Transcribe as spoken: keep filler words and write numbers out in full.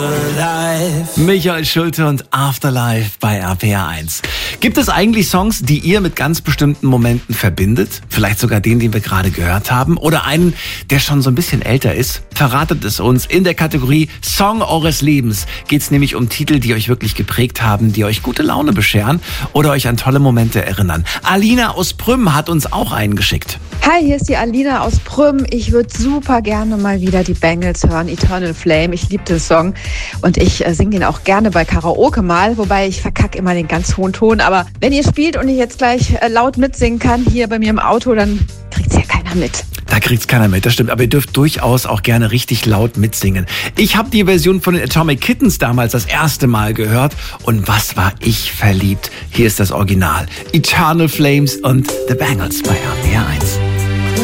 Michael Schulte und Afterlife bei R P R eins. Gibt es eigentlich Songs, die ihr mit ganz bestimmten Momenten verbindet? Vielleicht sogar den, den wir gerade gehört haben? Oder einen, der schon so ein bisschen älter ist? Verratet es uns. In der Kategorie Song eures Lebens geht es nämlich um Titel, die euch wirklich geprägt haben, die euch gute Laune bescheren oder euch an tolle Momente erinnern. Alina aus Prüm hat uns auch einen geschickt. Hi, hier ist die Alina aus Prüm. Ich würde super gerne mal wieder die Bangles hören, Eternal Flame. Ich liebe den Song und ich äh, singe ihn auch gerne bei Karaoke mal, wobei ich verkacke immer den ganz hohen Ton. Aber wenn ihr spielt und ich jetzt gleich äh, laut mitsingen kann hier bei mir im Auto, dann kriegt's ja keiner mit. Da kriegt's keiner mit, das stimmt. Aber ihr dürft durchaus auch gerne richtig laut mitsingen. Ich habe die Version von den Atomic Kittens damals das erste Mal gehört. Und was war ich verliebt? Hier ist das Original. Eternal Flames und The Bangles bei R P R eins.